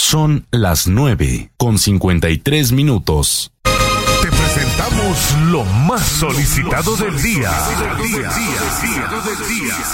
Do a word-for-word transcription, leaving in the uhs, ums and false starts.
Son las nueve con cincuenta y tres minutos. Te presentamos lo más solicitado del día.